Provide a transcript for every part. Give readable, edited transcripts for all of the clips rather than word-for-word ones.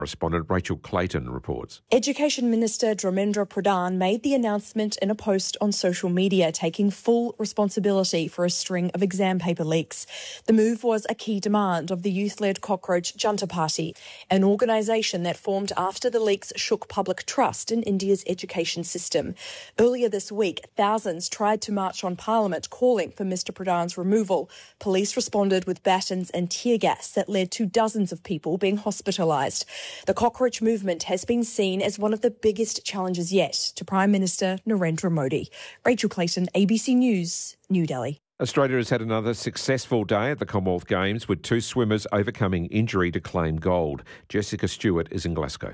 Correspondent Rachel Clayton reports. Education Minister Dharmendra Pradhan made the announcement in a post on social media, taking full responsibility for a string of exam paper leaks. The move was a key demand of the youth-led Cockroach Junta Party, an organisation that formed after the leaks shook public trust in India's education system. Earlier this week, thousands tried to march on Parliament calling for Mr Pradhan's removal. Police responded with batons and tear gas that led to dozens of people being hospitalised. The cockroach movement has been seen as one of the biggest challenges yet to Prime Minister Narendra Modi. Rachel Clayton, ABC News, New Delhi. Australia has had another successful day at the Commonwealth Games with 2 swimmers overcoming injury to claim gold. Jessica Stewart is in Glasgow.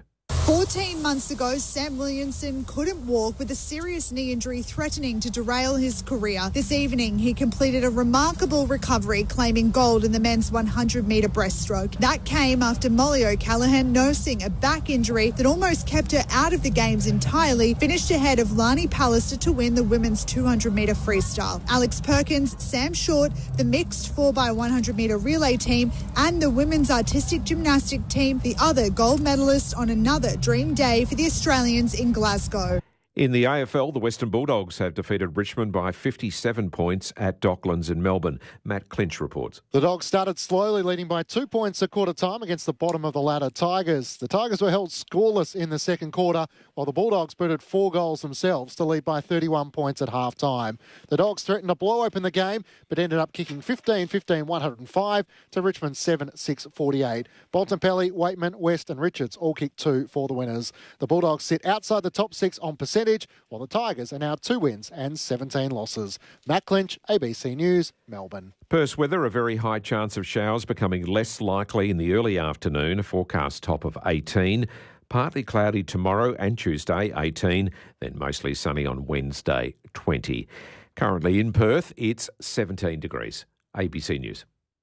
14 months ago, Sam Williamson couldn't walk with a serious knee injury threatening to derail his career. This evening, he completed a remarkable recovery, claiming gold in the men's 100-metre breaststroke. That came after Molly O'Callaghan, nursing a back injury that almost kept her out of the Games entirely, finished ahead of Lani Pallister to win the women's 200-metre freestyle. Alex Perkins, Sam Short, the mixed 4x100-metre relay team, and the women's artistic gymnastic team, the other gold medalists on another dream day for the Australians in Glasgow. In the AFL, the Western Bulldogs have defeated Richmond by 57 points at Docklands in Melbourne. Matt Clinch reports. The Dogs started slowly, leading by 2 points at quarter time against the bottom of the ladder Tigers. The Tigers were held scoreless in the second quarter, while the Bulldogs booted 4 goals themselves to lead by 31 points at half time. The Dogs threatened to blow open the game, but ended up kicking 15-15, 105 to Richmond 7-6, 48. Bontempelli, Waitman, West and Richards all kicked 2 for the winners. The Bulldogs sit outside the top 6 on percentage, while the Tigers are now 2 wins and 17 losses. Matt Clinch, ABC News, Melbourne. Perth weather, a very high chance of showers becoming less likely in the early afternoon, a forecast top of 18. Partly cloudy tomorrow and Tuesday, 18, then mostly sunny on Wednesday, 20. Currently in Perth, it's 17 degrees. ABC News.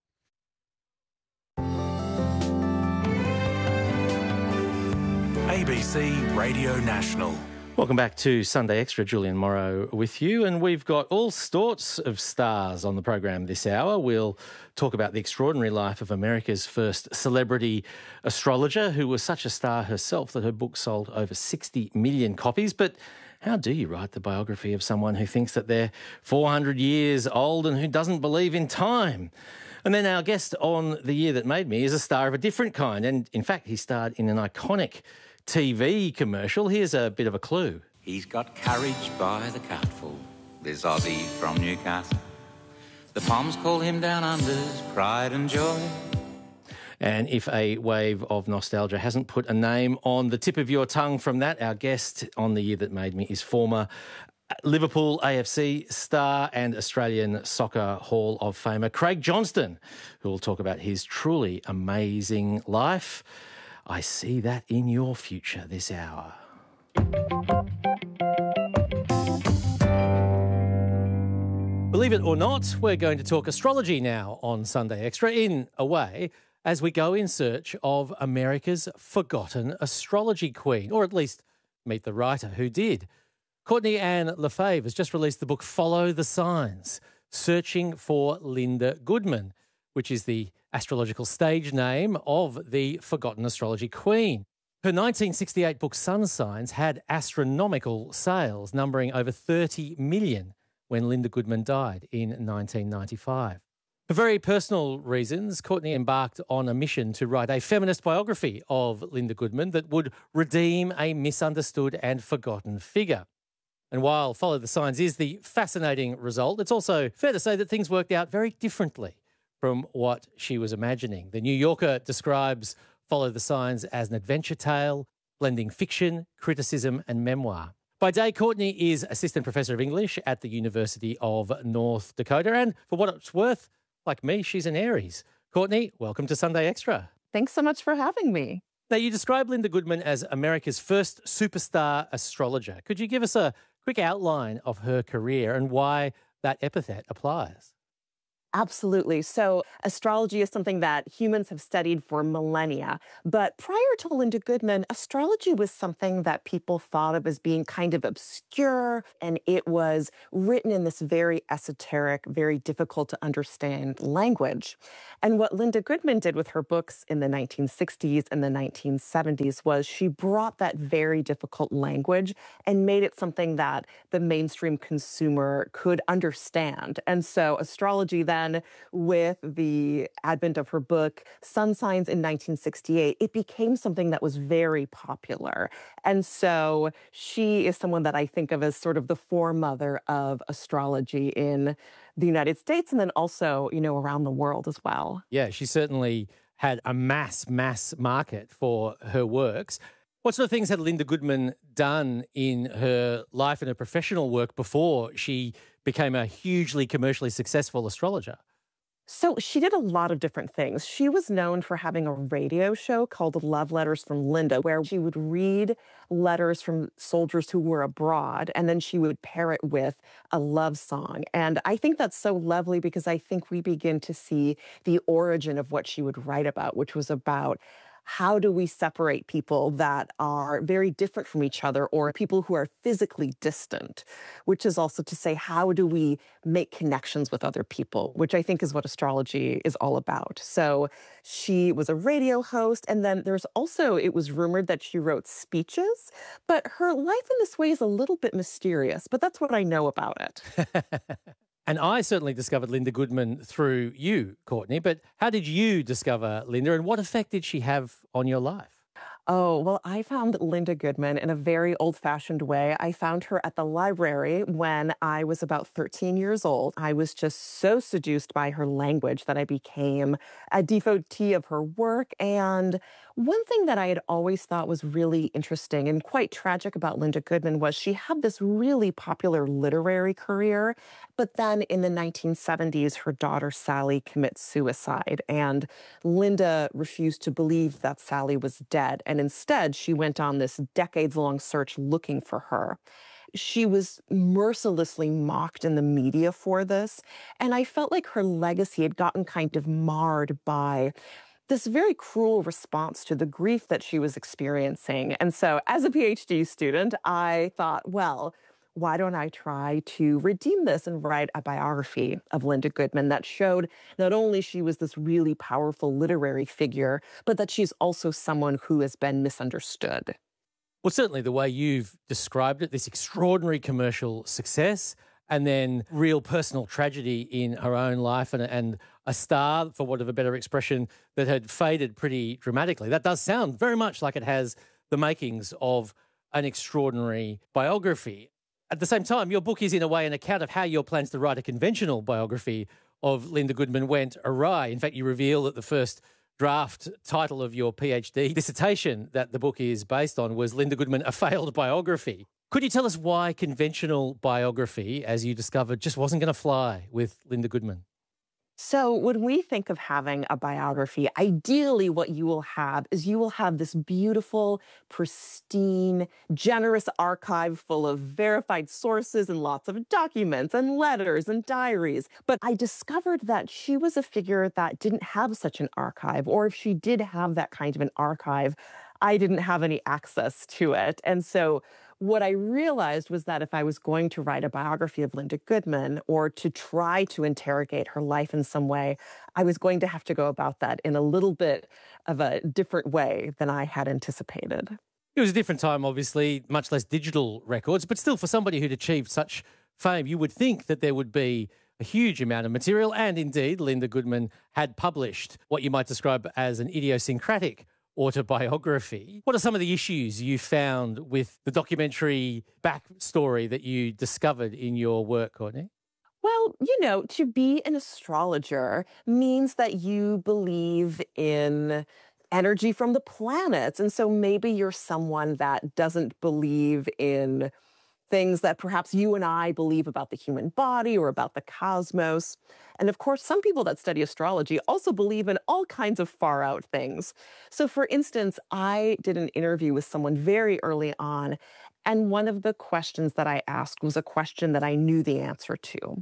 ABC Radio National. Welcome back to Sunday Extra. Julian Morrow with you, and we've got all sorts of stars on the program this hour. We'll talk about the extraordinary life of America's first celebrity astrologer, who was such a star herself that her book sold over 60 million copies. But how do you write the biography of someone who thinks that they're 400 years old and who doesn't believe in time? And then our guest on The Year That Made Me is a star of a different kind, and in fact he starred in an iconic TV commercial. Here's a bit of a clue. He's got courage by the cartful, this Aussie from Newcastle. The Poms call him down under's pride and joy. And if a wave of nostalgia hasn't put a name on the tip of your tongue from that, our guest on The Year That Made Me is former Liverpool AFC star and Australian Soccer Hall of Famer Craig Johnston, who will talk about his truly amazing life. I see that in your future this hour. Believe it or not, we're going to talk astrology now on Sunday Extra, in a way, as we go in search of America's forgotten astrology queen, or at least meet the writer who did. Courtney Ann Lefebvre has just released the book Follow the Signs, Searching for Linda Goodman, which is the astrological stage name of the forgotten astrology queen. Her 1968 book Sun Signs had astronomical sales, numbering over 30 million when Linda Goodman died in 1995. For very personal reasons, Courtney embarked on a mission to write a feminist biography of Linda Goodman that would redeem a misunderstood and forgotten figure. And while Follow the Signs is the fascinating result, it's also fair to say that things worked out very differently from what she was imagining. The New Yorker describes Follow the Signs as an adventure tale, blending fiction, criticism and memoir. By day, Courtney is Assistant Professor of English at the University of North Dakota, and for what it's worth, like me, she's an Aries. Courtney, welcome to Sunday Extra. Thanks so much for having me. Now, you describe Linda Goodman as America's first superstar astrologer. Could you give us a quick outline of her career and why that epithet applies? Absolutely. So astrology is something that humans have studied for millennia. But prior to Linda Goodman, astrology was something that people thought of as being kind of obscure, and it was written in this very esoteric, very difficult to understand language. And what Linda Goodman did with her books in the 1960s and the 1970s was she brought that very difficult language and made it something that the mainstream consumer could understand. And so astrology then, with the advent of her book, Sun Signs in 1968, it became something that was very popular. And so she is someone that I think of as sort of the foremother of astrology in the United States and then also, around the world as well. Yeah, she certainly had a mass market for her works. What sort of things had Linda Goodman done in her life and her professional work before she became a hugely commercially successful astrologer? So she did a lot of different things. She was known for having a radio show called Love Letters from Linda, where she would read letters from soldiers who were abroad, and then she would pair it with a love song. And I think that's so lovely because I think we begin to see the origin of what she would write about, which was about how do we separate people that are very different from each other or people who are physically distant, which is also to say, how do we make connections with other people, which I think is what astrology is all about. So she was a radio host. And then there's also, it was rumored that she wrote speeches, but her life in this way is a little bit mysterious, but that's what I know about it. And I certainly discovered Linda Goodman through you, Courtney. But how did you discover Linda and what effect did she have on your life? Oh, well, I found Linda Goodman in a very old-fashioned way. I found her at the library when I was about 13 years old. I was just so seduced by her language that I became a devotee of her work. And one thing that I had always thought was really interesting and quite tragic about Linda Goodman was she had this really popular literary career, but then in the 1970s, her daughter Sally commits suicide, and Linda refused to believe that Sally was dead. And instead, she went on this decades-long search looking for her. She was mercilessly mocked in the media for this. And I felt like her legacy had gotten kind of marred by this very cruel response to the grief that she was experiencing. And so as a PhD student, I thought, well, why don't I try to redeem this and write a biography of Linda Goodman that showed not only she was this really powerful literary figure, but that she's also someone who has been misunderstood. Well, certainly the way you've described it, this extraordinary commercial success and then real personal tragedy in her own life and a star, for want of a better expression, that had faded pretty dramatically. That does sound very much like it has the makings of an extraordinary biography. At the same time, your book is in a way an account of how your plans to write a conventional biography of Linda Goodman went awry. In fact, you reveal that the first draft title of your PhD dissertation that the book is based on was Linda Goodman, A Failed Biography. Could you tell us why conventional biography, as you discovered, just wasn't going to fly with Linda Goodman? So when we think of having a biography, ideally what you will have is you will have this beautiful, pristine, generous archive full of verified sources and lots of documents and letters and diaries. But I discovered that she was a figure that didn't have such an archive, or if she did have that kind of an archive, I didn't have any access to it. And so what I realized was that if I was going to write a biography of Linda Goodman or to try to interrogate her life in some way, I was going to have to go about that in a little bit of a different way than I had anticipated. It was a different time, obviously, much less digital records, but still for somebody who'd achieved such fame, you would think that there would be a huge amount of material. And indeed, Linda Goodman had published what you might describe as an idiosyncratic autobiography. What are some of the issues you found with the documentary backstory that you discovered in your work, Courtney? Well, to be an astrologer means that you believe in energy from the planets. And so maybe you're someone that doesn't believe in things that perhaps you and I believe about the human body or about the cosmos. And of course, some people that study astrology also believe in all kinds of far out things. So for instance, I did an interview with someone very early on, and one of the questions that I asked was a question that I knew the answer to.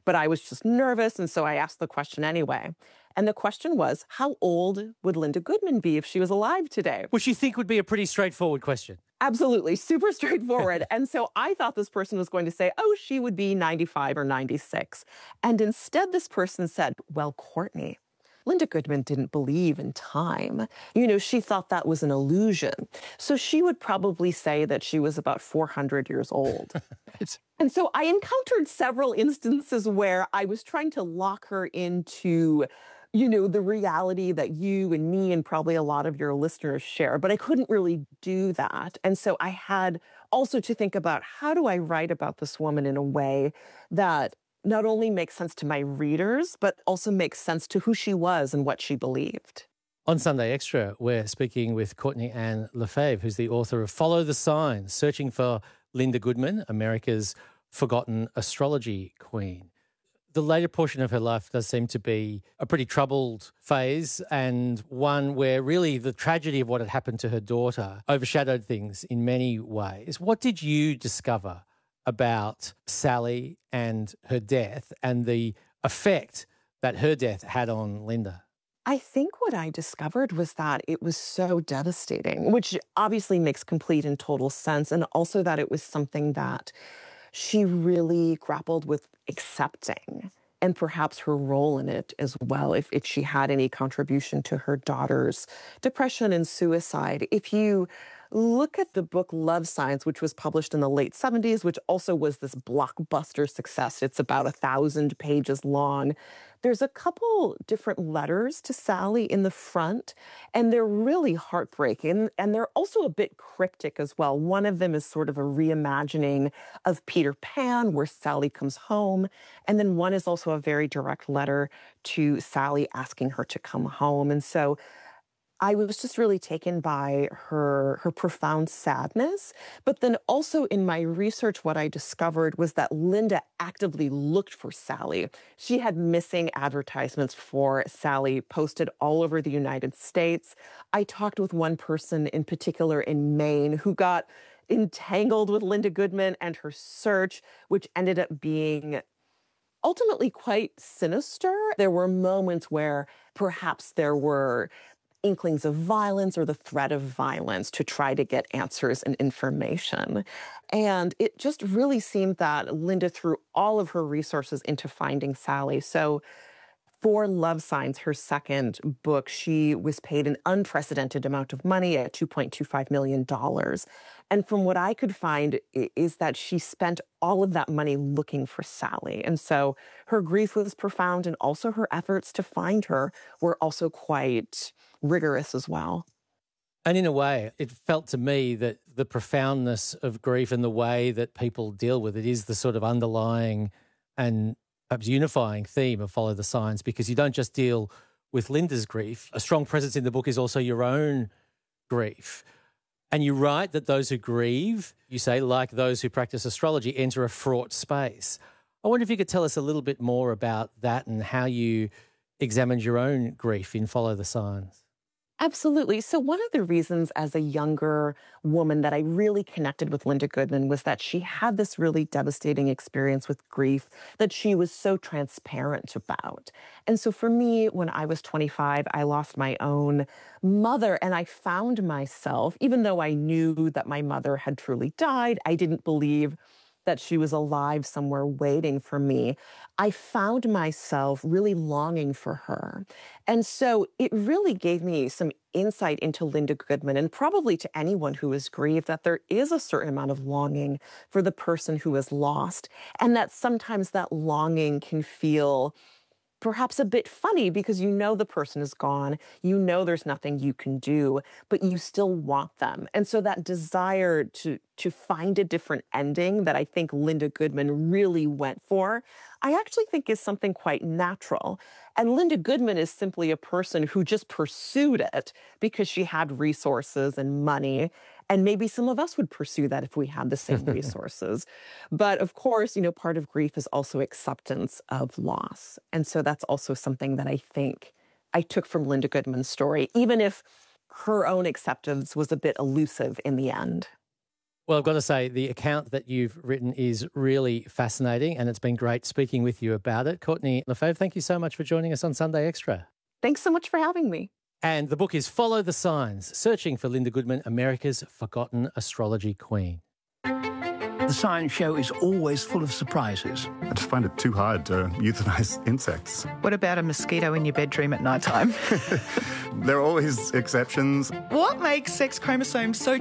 But I was just nervous, and so I asked the question anyway. And the question was, how old would Linda Goodman be if she was alive today? Which you think would be a pretty straightforward question. Absolutely, super straightforward. And so I thought this person was going to say, oh, she would be 95 or 96. And instead, this person said, well, Courtney, Linda Goodman didn't believe in time. You know, she thought that was an illusion. So she would probably say that she was about 400 years old. And so I encountered several instances where I was trying to lock her into, you know, the reality that you and me and probably a lot of your listeners share, but I couldn't really do that. And so I had also to think about, how do I write about this woman in a way that not only makes sense to my readers, but also makes sense to who she was and what she believed. On Sunday Extra, we're speaking with Courtney Ann Lefebvre, who's the author of Follow the Signs, Searching for Linda Goodman, America's Forgotten Astrology Queen. The later portion of her life does seem to be a pretty troubled phase, and one where really the tragedy of what had happened to her daughter overshadowed things in many ways. What did you discover about Sally and her death and the effect that her death had on Linda? I think what I discovered was that it was so devastating, which obviously makes complete and total sense, and also that it was something that she really grappled with accepting, and perhaps her role in it as well, if she had any contribution to her daughter's depression and suicide. If you look at the book Love Signs, which was published in the late 70s, which also was this blockbuster success. It's about 1,000 pages long. There's a couple different letters to Sally in the front, and they're really heartbreaking, and they're also a bit cryptic as well. One of them is sort of a reimagining of Peter Pan, where Sally comes home, and then one is also a very direct letter to Sally asking her to come home. And so I was just really taken by her profound sadness. But then also in my research, what I discovered was that Linda actively looked for Sally. She had missing advertisements for Sally posted all over the United States. I talked with one person in particular in Maine who got entangled with Linda Goodman and her search, which ended up being ultimately quite sinister. There were moments where perhaps there were inklings of violence or the threat of violence to try to get answers and information. And it just really seemed that Linda threw all of her resources into finding Sally. So for Love Signs, her second book, she was paid an unprecedented amount of money at $2.25 million. And from what I could find is that she spent all of that money looking for Sally. And so her grief was profound, and also her efforts to find her were also quite rigorous as well. And in a way, it felt to me that the profoundness of grief and the way that people deal with it is the sort of underlying and perhaps unifying theme of Follow the Signs, because you don't just deal with Linda's grief. A strong presence in the book is also your own grief. And you write that those who grieve, you say, like those who practice astrology, enter a fraught space. I wonder if you could tell us a little bit more about that and how you examined your own grief in Follow the Signs. Absolutely. So one of the reasons as a younger woman that I really connected with Linda Goodman was that she had this really devastating experience with grief that she was so transparent about. And so for me, when I was 25, I lost my own mother, and I found myself, even though I knew that my mother had truly died, I didn't believe that she was alive somewhere waiting for me. I found myself really longing for her. And so it really gave me some insight into Linda Goodman, and probably to anyone who is grieved, that there is a certain amount of longing for the person who is lost, and that sometimes that longing can feel perhaps a bit funny because you know the person is gone, you know there's nothing you can do, but you still want them. And so that desire to find a different ending that I think Linda Goodman really went for, I actually think is something quite natural. And Linda Goodman is simply a person who just pursued it because she had resources and money. And maybe some of us would pursue that if we had the same resources. But of course, you know, part of grief is also acceptance of loss. And so that's also something that I think I took from Linda Goodman's story, even if her own acceptance was a bit elusive in the end. Well, I've got to say, the account that you've written is really fascinating, and it's been great speaking with you about it. Courtney Lefebvre, thank you so much for joining us on Sunday Extra. Thanks so much for having me. And the book is Follow the Signs, Searching for Linda Goodman, America's Forgotten Astrology Queen. The science show is always full of surprises. I just find it too hard to euthanize insects. What about a mosquito in your bedroom at night time? There are always exceptions. What makes sex chromosomes so